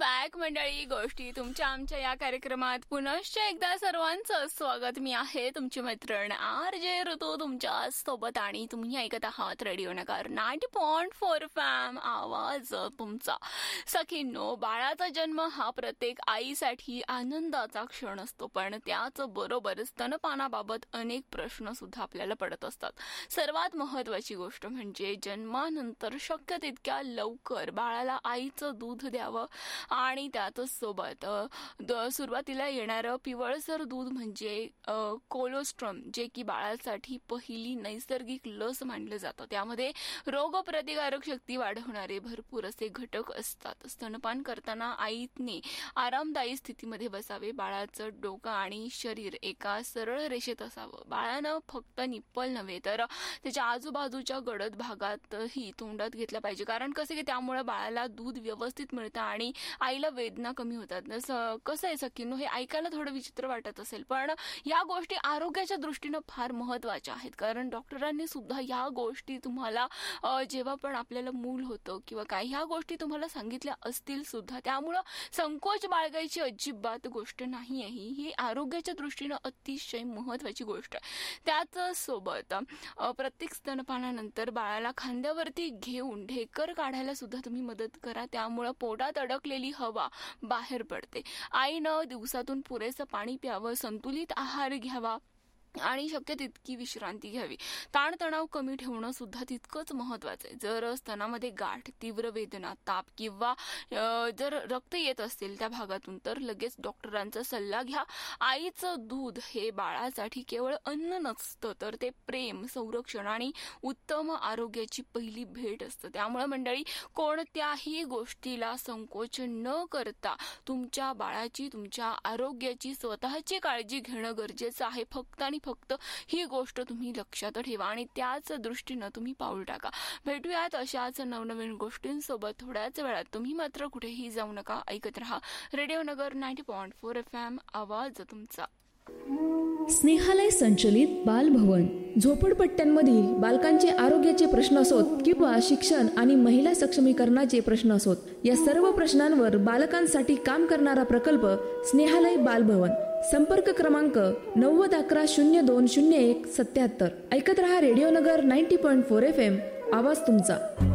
Back मंडळी. गोष्टी तुमच्या आमच्या या कार्यक्रमात पुनश्च एकदा सर्वांचं स्वागत. मी आहे तुमची मैत्रीण RJ ऋतू तुमच्या सोबत आणि तुम्ही ऐकत आहात रेडिओ नगर 90.4 FM आवाज तुमचा. सखींनो, बाळाचा जन्म हा प्रत्येक आईसाठी आनंदाचा क्षण असतो, पण त्याच बरोबर स्तनपानाबाबत अनेक प्रश्न सुद्धा आपल्याला पडत असतात. सर्वात महत्वाची गोष्ट म्हणजे जन्मानंतर शक्य तितक्या लवकर बाळाला आईचं दूध द्यावं आणि त्याच सोबत सुरुवातीला येणारं पिवळसर दूध म्हणजे कोलोस्ट्रम, जे की बाळासाठी पहिली नैसर्गिक लस मानलं जातं. त्यामध्ये रोगप्रतिकारक शक्ती वाढवणारे भरपूर असे घटक असतात. स्तनपान करताना आईने आरामदायी स्थितीमध्ये बसावे. बाळाचं डोकं आणि शरीर एका सरळ रेषेत असावं. बाळानं फक्त निप्पल नव्हे तर त्याच्या आजूबाजूच्या गडद भागातही तोंडात घेतला पाहिजे, कारण कसं की त्यामुळे बाळाला दूध व्यवस्थित मिळतं आणि आईला वेदना कमी होतात. कसं आहे सखींनो, हे ऐकायला थोडं विचित्र वाटत असेल, पण या गोष्टी आरोग्याच्या दृष्टीनं फार महत्वाच्या आहेत. कारण डॉक्टरांनी सुद्धा या गोष्टी तुम्हाला जेव्हा पण आपल्याला मूल होतं किंवा काही ह्या गोष्टी तुम्हाला सांगितल्या असतील सुद्धा. त्यामुळं संकोच बाळगायची अजिबात गोष्ट नाही आहे. ही आरोग्याच्या दृष्टीनं अतिशय महत्वाची गोष्ट आहे. त्याच सोबत प्रत्येक स्तनपानानंतर बाळाला खांद्यावरती घेऊन ढेकर काढायला सुद्धा तुम्ही मदत करा. त्यामुळं पोटात अडकलेली हवा बाहेर पडते. आईनं दिवसातून पुरेसं पाणी प्यावं, संतुलित आहार घ्यावा आणि शक्य तितकी विश्रांती घ्यावी. ताणतणाव कमी ठेवणं सुद्धा तितकंच महत्वाचं आहे. जर स्तनामध्ये गाठ, तीव्र वेदना, ताप किंवा जर रक्त येत असेल त्या भागातून तर लगेच डॉक्टरांचा सल्ला घ्या. आईचं दूध हे बाळासाठी केवळ अन्न नसतं, तर ते प्रेम, संरक्षण आणि उत्तम आरोग्याची पहिली भेट असतं. त्यामुळे मंडळी, कोणत्याही गोष्टीला संकोच न करता तुमच्या बाळाची, तुमच्या आरोग्याची स्वतःची काळजी घेणं गरजेचं आहे. फक्त आणि फक्त ही गोष्ट तुम्ही लक्षात ठेवा आणि त्याच दृष्टीनं तुम्ही पाऊल टाका. भेटूयात अशाच नवनवीन गोष्टींसोबत थोड्याच वेळात. तुम्ही मात्र कुठेही जाऊ नका. ऐकत रहा रेडिओ नगर 90.4 FM आवाज तुमचा. स्नेहालय संचलित बालभवन. झोपडपट्ट्यांमधील बालकांचे आरोग्याचे प्रश्न असोत किंवा शिक्षण आणि महिला सक्षमीकरणाचे प्रश्न असोत, या सर्व प्रश्नांवर बालकांसाठी काम करणारा प्रकल्प स्नेहालय बालभवन. संपर्क क्रमांक 9011020177. ऐकत रहा रेडिओ नगर 90.4 FM आवाज तुमचा.